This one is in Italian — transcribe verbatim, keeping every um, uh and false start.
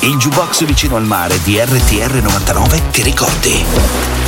Il jukebox vicino al mare di R T R novantanove ti ricordi.